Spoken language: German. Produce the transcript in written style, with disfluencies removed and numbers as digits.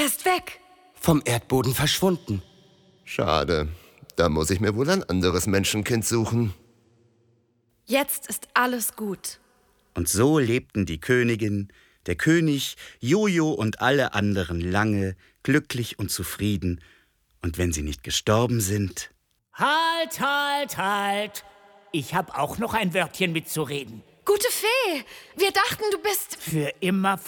Er ist weg. Vom Erdboden verschwunden. Schade. Da muss ich mir wohl ein anderes Menschenkind suchen. Jetzt ist alles gut. Und so lebten die Königin, der König, Jojo und alle anderen lange, glücklich und zufrieden. Und wenn sie nicht gestorben sind... Halt, halt, halt! Ich habe auch noch ein Wörtchen mitzureden. Gute Fee, wir dachten, du bist... Für immer